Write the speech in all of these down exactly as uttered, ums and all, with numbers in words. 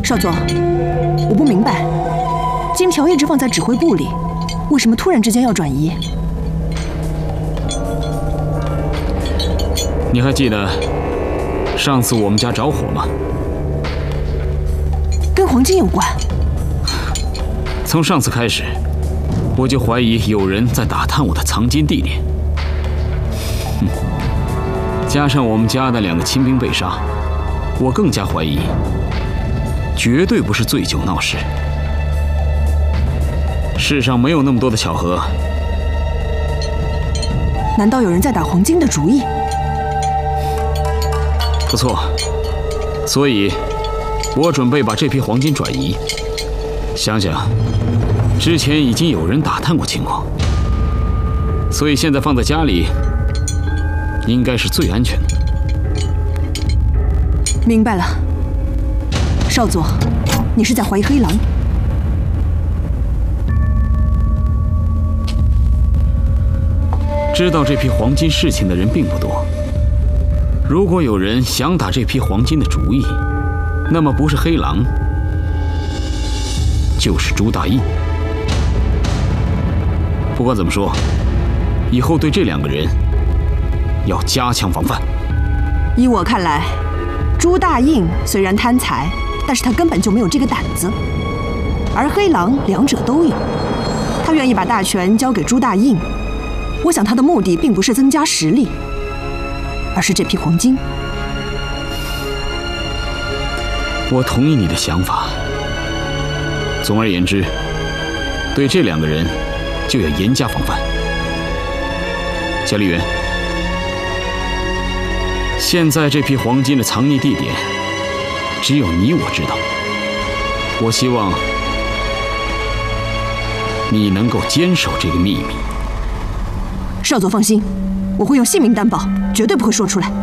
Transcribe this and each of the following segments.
少佐，我不明白，金条一直放在指挥部里，为什么突然之间要转移？ 你还记得上次我们家着火吗？ 跟黄金有关。 从上次开始，我就怀疑有人在打探我的藏金地点。哼，加上我们家的两个亲兵被杀，我更加怀疑，绝对不是醉酒闹事。世上没有那么多的巧合。 难道有人在打黄金的主意？ 不错，所以，我准备把这批黄金转移。想想，之前已经有人打探过情况，所以现在放在家里，应该是最安全的。 明白了，少佐，你是在怀疑黑狼？ 知道这批黄金事情的人并不多。如果有人想打这批黄金的主意，那么不是黑狼，就是朱大义。不管怎么说，以后对这两个人要加强防范。 依我看来，朱大印虽然贪财，但是他根本就没有这个胆子，而黑狼两者都有。他愿意把大权交给朱大印，我想他的目的并不是增加实力，而是这批黄金。 我同意你的想法。总而言之，对这两个人就要严加防范。夏丽媛，现在这批黄金的藏匿地点，只有你我知道。我希望你能够坚守这个秘密。 少佐放心，我会用性命担保，绝对不会说出来。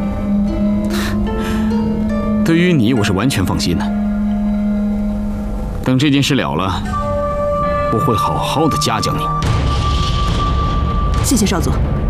对于你，我是完全放心的。等这件事了了，我会好好的嘉奖你。 谢谢少佐。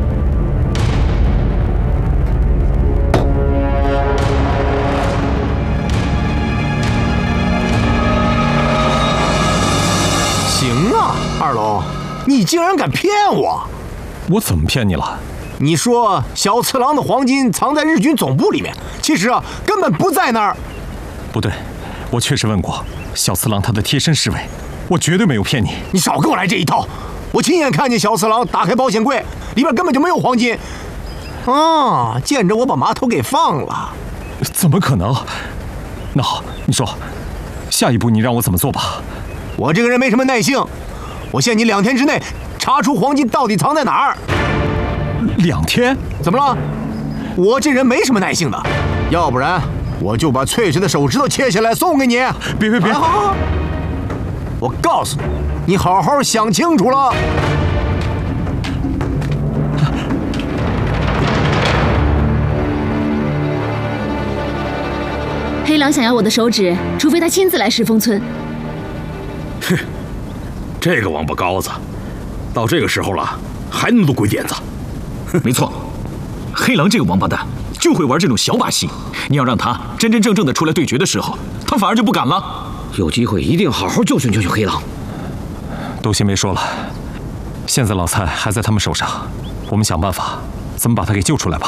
行啊，二龙，你竟然敢骗我！ 我怎么骗你了？ 你说小次郎的黄金藏在日军总部里面，其实啊根本不在那儿。 不对，我确实问过小次郎他的贴身侍卫，我绝对没有骗你。 你少跟我来这一套！我亲眼看见小次郎打开保险柜，里边根本就没有黄金。啊，见着我把码头给放了。 怎么可能？那好，你说，下一步你让我怎么做吧？ 我这个人没什么耐性，我限你两天之内查出黄金到底藏在哪儿。 两天？ 怎么了？我这人没什么耐性的，要不然我就把翠翠的手指头切下来送给你。 别别别！ 好好好，我告诉你，你好好想清楚了。 黑狼想要我的手指，除非他亲自来石峰村。 哼，这个王八羔子，到这个时候了，还那么多鬼点子。 没错，黑狼这个王八蛋就会玩这种小把戏。你要让他真真正正的出来对决的时候，他反而就不敢了。 有机会一定好好教训教训黑狼。 都先别说了，现在老蔡还在他们手上，我们想办法怎么把他给救出来吧。